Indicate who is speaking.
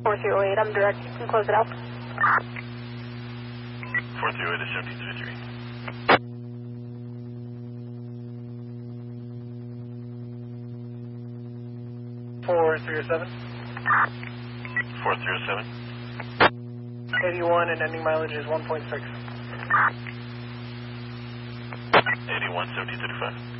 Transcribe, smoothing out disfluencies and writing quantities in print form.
Speaker 1: 4308, I'm direct. You can close it out.
Speaker 2: 438 is 1733.
Speaker 3: 4307.
Speaker 2: 4307.
Speaker 3: 81 and ending mileage is 1.6.
Speaker 2: 81 1735.